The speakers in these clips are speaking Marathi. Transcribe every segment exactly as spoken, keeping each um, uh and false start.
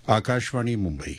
आकाशवाणी मुंबई.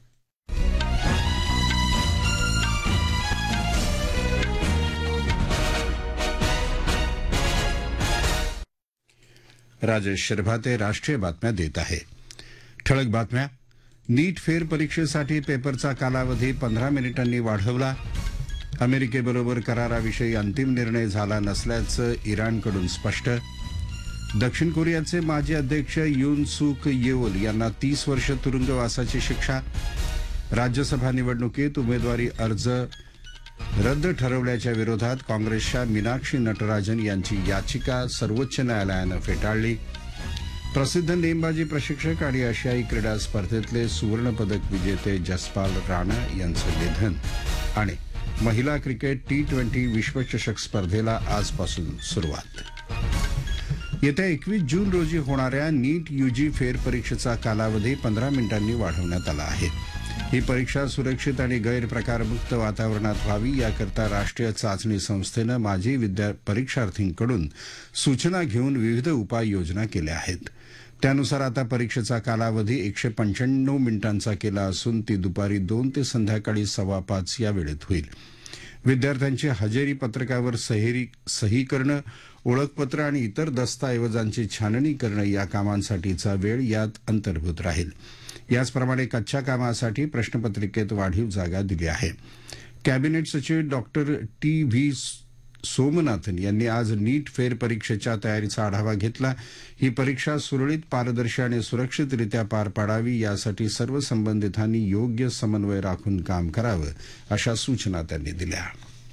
राजेश शिरभाते राष्ट्रीय बातम्या देत आहे. ठळक बातम्या. नीट फेर परीक्षेसाठी पेपरचा कालावधी पंधरा मिनिटांनी वाढवला. अमेरिकेबरोबर कराराविषयी अंतिम निर्णय झाला नसल्याचं इराणकडून स्पष्ट. दक्षिण कोरियाचे माजी अध्यक्ष युन सुक येओल यांना तीस वर्ष तुरुंगवासाची शिक्षा. राज्यसभा निवडणुकीत उमेदवारी अर्ज रद्द ठरवल्याच्या विरोधात काँग्रेसच्या मीनाक्षी नटराजन यांची याचिका सर्वोच्च न्यायालयानं फेटाळली. प्रसिद्ध नेमबाजी प्रशिक्षक आणि आशियाई क्रीडा स्पर्धेतले सुवर्णपदक विजेते जसपाल राणा यांचं निधन. आणि महिला क्रिकेट टी ट्वेंटी विश्वचषक स्पर्धेला आजपासून सुरुवात. येत्या एकवीस जून रोजी होणाऱ्या नीट यूजी फेरपरीक्षेचा कालावधी पंधरा मिनिटांनी वाढवण्यात आला आहे. ही परीक्षा सुरक्षित आणि गैरप्रकारमुक्त वातावरणात व्हावी याकरता राष्ट्रीय चाचणी संस्थेनं माजी विद्या परीक्षार्थींकडून सूचना घेऊन विविध उपाययोजना केल्या आहेत. त्यानुसार आता परीक्षेचा कालावधी एकशे पंच्याण्णव मिनिटांचा केला असून ती दुपारी दोन ते संध्याकाळी सव्वा पाच या वेळेत होईल. विद्यार्थ्यांची हजेरी पत्रकावर सहेरी सही करणं, ओळखपत्र आणि इतर दस्तऐवजांची छाननी करणं या कामांसाठीचा वेळ यात अंतर्भूत राहील. याचप्रमाणे कच्च्या कामासाठी प्रश्नपत्रिकेत वाढीव जागा दिली आहे. कॅबिनेट सचिव डॉक्टर टी व्ही सोमनाथन यांनी आज नीट फेर परीक्षेच्या तयारीचा आढावा घेतला. ही परीक्षा सुरळीत, पारदर्शी आणि सुरक्षितरित्या पार पाडावी यासाठी सर्व संबंधितांनी योग्य समन्वय राखून काम करावं अशा सूचना त्यांनी दिल्या.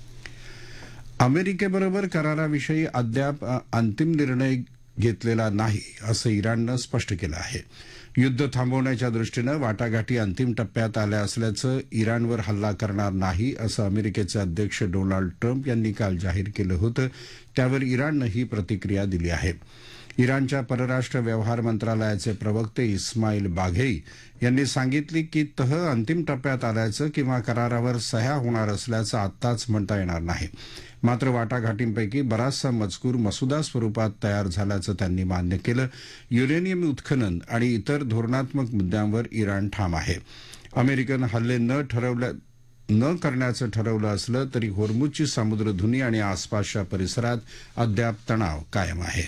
अमेरिकेबरोबर कराराविषयी अद्याप अंतिम निर्णय घेतलेला नाही असं इराणनं स्पष्ट केलं आहे. युद्ध थांबवण्याच्या दृष्टीनं वाटाघाटी अंतिम टप्प्यात आल्या असल्याचं, इराणवर हल्ला करणार नाही असं अमेरिकेचे अध्यक्ष डोनाल्ड ट्रम्प यांनी काल जाहीर केलं होतं. त्यावर इराणनं ही प्रतिक्रिया दिली आहे. इराणच्या परराष्ट्र व्यवहार मंत्रालयाचे प्रवक्ते इस्माईल बाघेई यांनी सांगितले की तह अंतिम टप्प्यात आल्याचं किंवा करारावर सह्या होणार असल्याचं आत्ताच म्हणता येणार नाही. मात्र वाटाघाटींपैकी बराचसा मजकूर मसुदा स्वरूपात तयार झाल्याचं त्यांनी मान्य केलं. युरेनियम उत्खनन आणि इतर धोरणात्मक मुद्द्यांवर इराण ठाम आहे. अमेरिकन हल्ले न ठरवल्या न करण्याचं ठरवलं असलं तरी होर्मुझची समुद्रधुनी आणि आसपासच्या परिसरात अद्याप तणाव कायम आहे.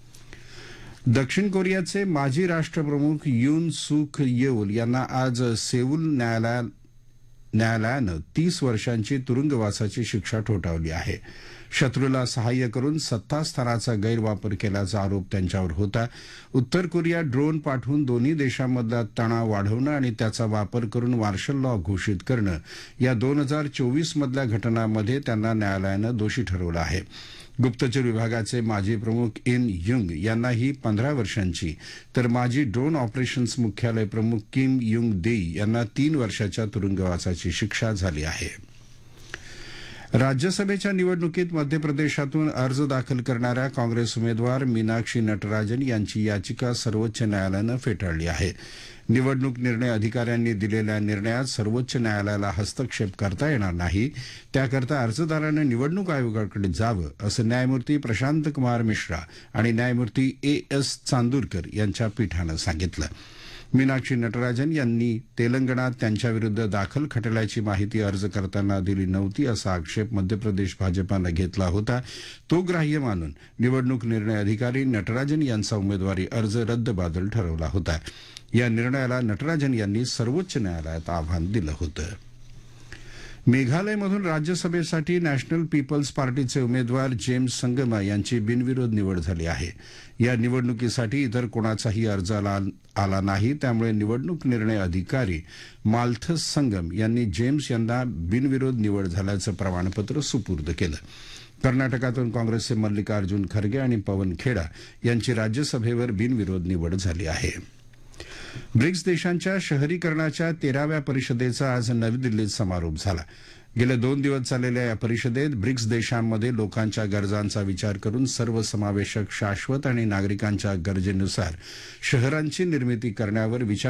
दक्षिण कोरियाचे माजी राष्ट्रप्रमुख युन सुक येओल यांना आज सेऊल न्यायालयात न्यायालयानं तीस वर्षांची तुरुंगवासाची शिक्षा ठोठावली आहे. शत्रूला सहाय्य करून सत्तास्थानाचा गैरवापर केल्याचा आरोप त्यांच्यावर होता. उत्तर कोरिया ड्रोन पाठवून दोन्ही देशांमधला तणाव वाढवणं आणि त्याचा वापर करून मार्शल लॉ घोषित करणं या दोन हजार चोवीस मधल्या घटनांमध्ये त्यांना न्यायालयानं दोषी ठरवलं आहे. गुप्तचर विभागाचे माजी प्रमुख इन युंग यांनाही पंधरा वर्षांची तर माजी ड्रोन ऑपरेशन्स मुख्यालय प्रमुख किम युंग देई यांना तीन वर्षाच्या तुरुंगवासाची शिक्षा झाली आहे. राज्यसभेच्या निवडणुकीत मध्य प्रदेशातून अर्ज दाखल करणाऱ्या काँग्रेस उमेदवार मीनाक्षी नटराजन यांची याचिका सर्वोच्च न्यायालयानं फेटाळली आहे. निवडणूक निर्णय अधिकाऱ्यांनी दिलेल्या निर्णयात सर्वोच्च न्यायालयाला हस्तक्षेप करता येणार नाही. त्याकरता अर्जदारानं निवडणूक आयोगाकडे जावं असं न्यायमूर्ती प्रशांत कुमार मिश्रा आणि न्यायमूर्ती ए एस चांदूरकर यांच्या पीठानं सांगितलं. मीनाक्षी नटराजन यांनी तेलंगणात त्यांच्याविरुद्ध दाखल खटल्याची माहिती अर्ज करताना दिली नव्हती असा आक्षेप मध्य प्रदेश भाजपानं घेतला होता. तो ग्राह्य मानून निवडणूक निर्णय अधिकारी नटराजन यांचा उमेदवारी अर्ज रद्दबातल ठरवला होता. या निर्णयाला नटराजन यांनी सर्वोच्च न्यायालयात आव्हान दिलं होतं. मेघालयमधून राज्यसभेसाठी नॅशनल पीपल्स पार्टीचे उमेदवार जेम्स संगमा यांची बिनविरोध निवड झाली आहे. या निवडणुकीसाठी इतर कोणाचाही अर्ज आला नाही. त्यामुळे निवडणूक निर्णय अधिकारी माल्थस संगम यांनी जेम्स यांना बिनविरोध निवड झाल्याचं प्रमाणपत्र सुपूर्द केलं. कर्नाटकातून काँग्रेसचे मल्लिकार्जुन खरगे आणि पवन खेडा यांची राज्यसभेवर बिनविरोध निवड झाली आहे. ब्रिक्स देशांच्या शहरीकरणाच्या तेराव्या परिषदेचा आज नवी दिल्लीत समारोप झाला. गेले दोन दिवस चाललेल्या या परिषदेत ब्रिक्स देशांमध्ये लोकांच्या गरजांचा विचार करून सर्वसमावेशक, शाश्वत आणि नागरिकांच्या गरजेनुसार शहरांची निर्मिती करण्यावर विचार